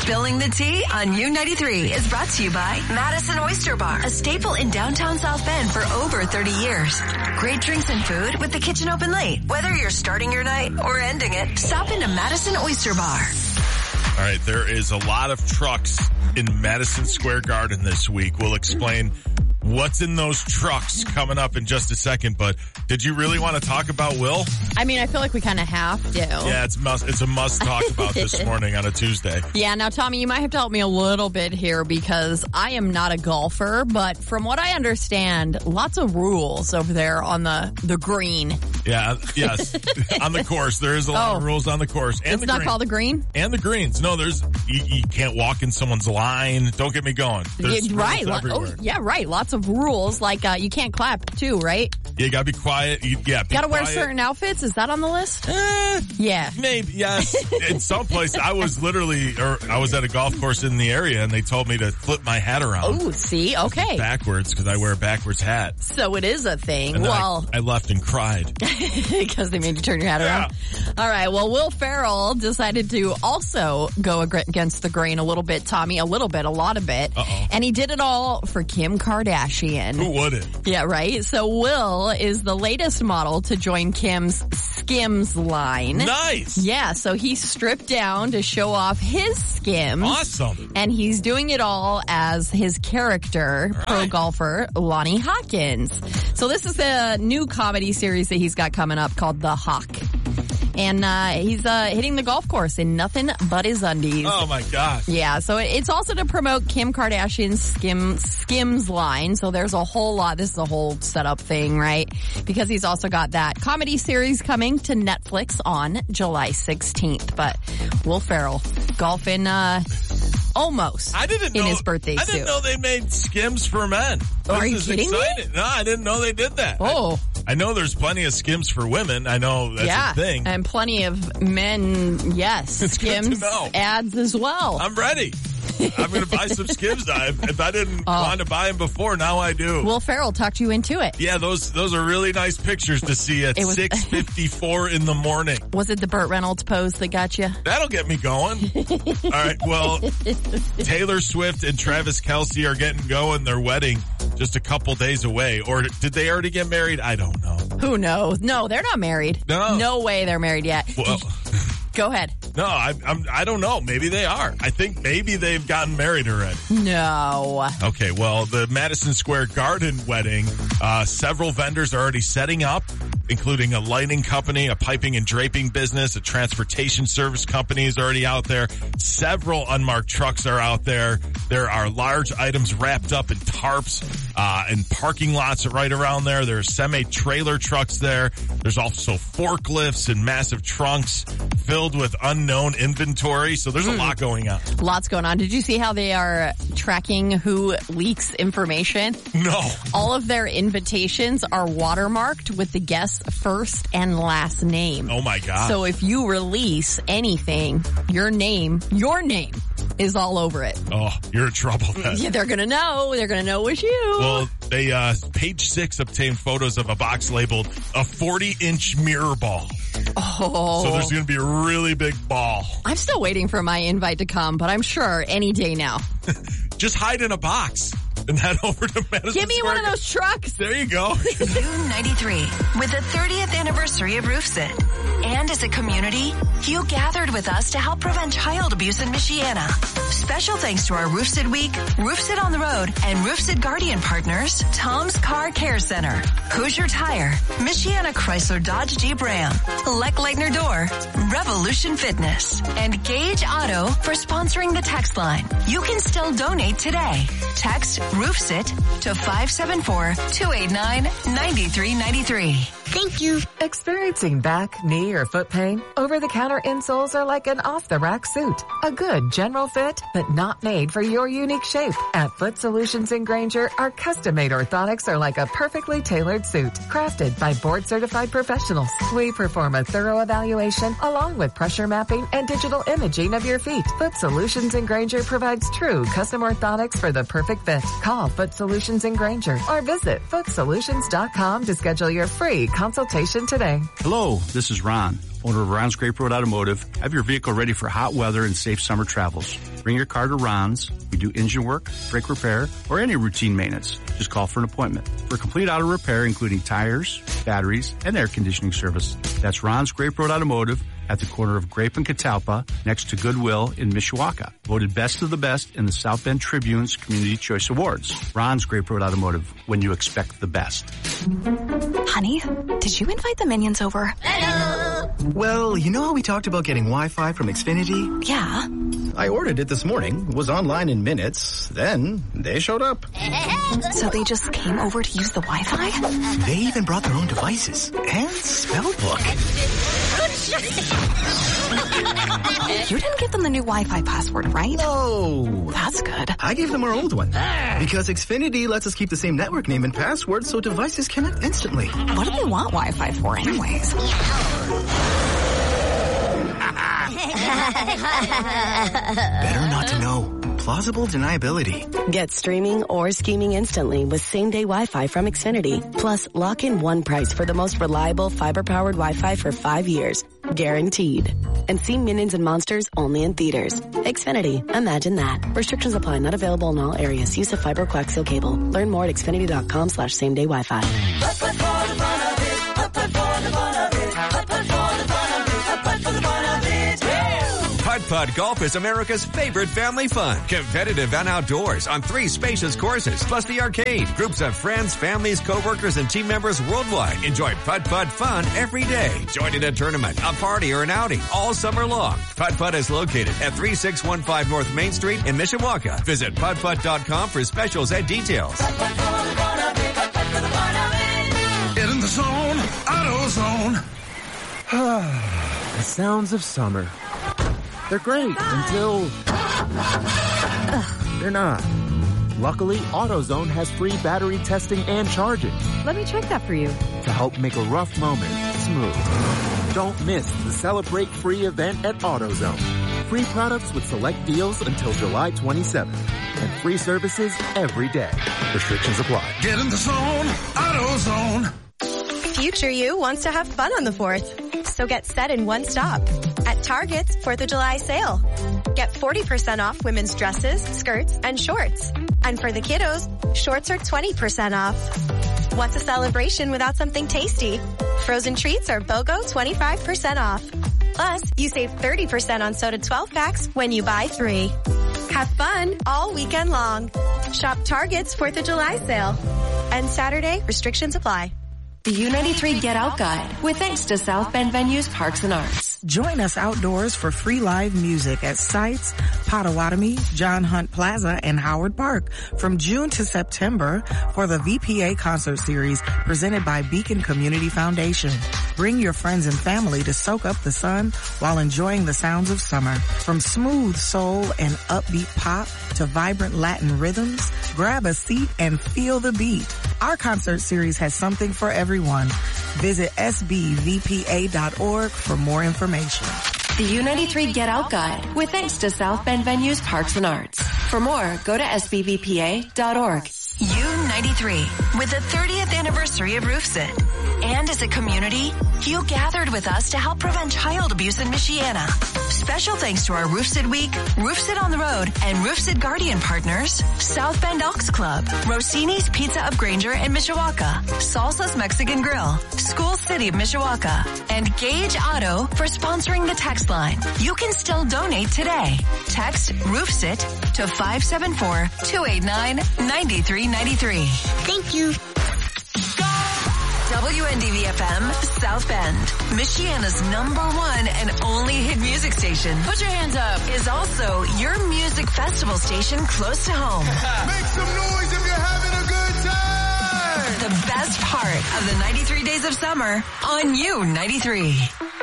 Spilling the Tea on U93 is brought to you by Madison Oyster Bar, a staple in downtown South Bend for over 30 years. Great drinks and food with the kitchen open late. Whether you're starting your night or ending it, stop into Madison Oyster Bar. All right, there is a lot of trucks in Madison Square Garden this week. We'll explain what's in those trucks coming up in just a second, but did you really want to talk about Will? I mean, I feel like we kind of have to. Yeah, it's a must talk about this morning on a Tuesday. Yeah, now, Tommy, you might have to help me a little bit here because I am not a golfer, but from what I understand, lots of rules over there on the green. Yeah, yes. On the course. There is a lot of rules on the course. And it's not called the green? And the greens. No, you can't walk in someone's line. Don't get me going. There's right. everywhere. Yeah, right. Lots of rules. Like, you can't clap too, right? You gotta be quiet. Gotta wear certain outfits. Is that on the list? Yeah. Maybe, yes. In some place, I was at a golf course in the area and they told me to flip my hat around. Oh, see? Okay. Backwards, because I wear a backwards hat. So it is a thing. And then well, I left and cried. Because they made you turn your hat around? All right. Well, Will Ferrell decided to also go against the grain a little bit, Tommy. A little bit, a lot of it. Uh-oh. And he did it all for Kim Kardashian. Who wouldn't? Yeah, right? So Will is the latest model to join Kim's Skims line. Nice. Yeah, so he stripped down to show off his Skims. Awesome. And he's doing it all as his character, pro golfer Lonnie Hawkins. So this is a new comedy series that he's got coming up called The Hawk. And he's hitting the golf course in nothing but his undies. Oh, my gosh. Yeah, so it's also to promote Kim Kardashian's Skims line. So there's a whole lot. This is a whole setup thing, right? Because he's also got that comedy series coming to Netflix on July 16th. But Will Ferrell golfing almost in his birthday suit. I didn't know they made Skims for men. Are you kidding me? No, I didn't know they did that. Oh. I know there's plenty of Skims for women. I know that's a thing. And plenty of men, yes. It's Skims ads as well. I'm ready. I'm going to buy some Skims now. If I didn't want to buy them before, now I do. Will Ferrell talked you into it. Yeah, those are really nice pictures to see at 6:54 in the morning. Was it the Burt Reynolds pose that got you? That'll get me going. All right, well, Taylor Swift and Travis Kelce are getting going. Their wedding just a couple days away. Or did they already get married? I don't know. Who knows? No, they're not married. No way they're married yet. Well, go ahead. No, I don't know. Maybe they are. I think maybe they've gotten married already. No. Okay, well, the Madison Square Garden wedding, several vendors are already setting up, including a lighting company, a piping and draping business, a transportation service company is already out there. Several unmarked trucks are out there. There are large items wrapped up in tarps, and parking lots right around there. There's semi-trailer trucks there. There's also forklifts and massive trunks filled with unknown inventory. So there's a lot going on. Lots going on. Did you see how they are tracking who leaks information? No. All of their invitations are watermarked with the guest's first and last name. Oh my God. So if you release anything, your name is all over it. Oh, you're in trouble then. Yeah, they're gonna know. They're gonna know it's you. Well, they, Page 6 obtained photos of a box labeled a 40-inch mirror ball. Oh. So there's going to be a really big ball. I'm still waiting for my invite to come, but I'm sure any day now. Just hide in a box and head over to Madison Give me Square. one of those trucks. There you go. June 93, with the 30th anniversary of RoofSit. And as a community, you gathered with us to help prevent child abuse in Michiana. Special thanks to our RoofSit Week, RoofSit on the Road, and RoofSit Guardian partners, Tom's Car Care Center, Hoosier Tire, Michiana Chrysler Dodge Jeep Ram, Leck Leitner Door, Revolution Fitness, and Gage Auto for sponsoring the text line. You can still donate today. Text RoofSit to 574-289-9393. Thank you. Experiencing back, knee, or foot pain? Over-the-counter insoles are like an off-the-rack suit. A good general fit, but not made for your unique shape. At Foot Solutions in Granger, our custom-made orthotics are like a perfectly tailored suit, crafted by board-certified professionals. We perform a thorough evaluation along with pressure mapping and digital imaging of your feet. Foot Solutions in Granger provides true custom orthotics for the perfect fit. Call Foot Solutions in Granger or visit footsolutions.com to schedule your free consultation today. Hello, this is Ron. owner of Ron's Grape Road Automotive. Have your vehicle ready for hot weather and safe summer travels. Bring your car to Ron's. We do engine work, brake repair, or any routine maintenance. Just call for an appointment. For complete auto repair, including tires, batteries, and air conditioning service. That's Ron's Grape Road Automotive at the corner of Grape and Catalpa next to Goodwill in Mishawaka. Voted best of the best in the South Bend Tribune's Community Choice Awards. Ron's Grape Road Automotive, when you expect the best. Honey, did you invite the minions over? Well, you know how we talked about getting Wi-Fi from Xfinity? Yeah. I ordered it this morning, was online in minutes, then they showed up. So they just came over to use the Wi-Fi? They even brought their own devices and spell book. You didn't give them the new Wi-Fi password, right? No. That's good. I gave them our old one. Because Xfinity lets us keep the same network name and password so devices connect instantly. What do they want Wi-Fi for anyways? Better not to know. Plausible deniability. Get streaming or scheming instantly with same-day Wi-Fi from Xfinity. Plus, lock in one price for the most reliable fiber-powered Wi-Fi for 5 years. Guaranteed. And see Minions and Monsters only in theaters. Xfinity. Imagine that. Restrictions apply. Not available in all areas. Use of fiber coaxial cable. Learn more at xfinity.com/same-day Wi-Fi. Putt Putt Golf is America's favorite family fun. Competitive and outdoors on 3 spacious courses, plus the arcade. Groups of friends, families, coworkers, and team members worldwide enjoy Putt Putt fun every day. Join in a tournament, a party, or an outing all summer long. Putt Putt is located at 3615 North Main Street in Mishawaka. Visit puttputt.com for specials and details. Get in the zone, AutoZone. The sounds of summer. They're great until they're not. Luckily, AutoZone has free battery testing and charging. Let me check that for you. To help make a rough moment smooth. Don't miss the Celebrate Free event at AutoZone. Free products with select deals until July 27th. And free services every day. Restrictions apply. Get in the zone, AutoZone. Future you wants to have fun on the 4th. So get set in one stop at Target's 4th of July sale. Get 40% off women's dresses, skirts, and shorts. And for the kiddos, shorts are 20% off. What's a celebration without something tasty? Frozen treats are BOGO 25% off. Plus, you save 30% on soda 12 packs when you buy 3. Have fun all weekend long. Shop Target's 4th of July sale. And Saturday, restrictions apply. The U93 Get Out Guide, with thanks to South Bend Venues, Parks and Arts. Join us outdoors for free live music at sites Potawatomi, John Hunt Plaza, and Howard Park from June to September for the VPA concert series presented by Beacon Community Foundation. Bring your friends and family to soak up the sun while enjoying the sounds of summer. From smooth soul and upbeat pop to vibrant Latin rhythms, grab a seat and feel the beat. Our concert series has something for everyone. Visit sbvpa.org for more information. The U93 Get Out Guide, with thanks to South Bend Venues, Parks and Arts. For more, go to sbvpa.org. U93, with the 30th anniversary of RoofSit. And as a community, you gathered with us to help prevent child abuse in Michiana. Special thanks to our RoofSit Week, RoofSit on the Road, and RoofSit Guardian partners, South Bend Elks Club, Rossini's Pizza of Granger in Mishawaka, Salsa's Mexican Grill, School City of Mishawaka, and Gage Auto for sponsoring the text line. You can still donate today. Text RoofSit to 574-289-9393. Thank you. WNDV-FM, South Bend, Michiana's #1 and only hit music station. Put your hands up. Is also your music festival station close to home. Make some noise if you're having a good time. The best part of the 93 days of summer on U93.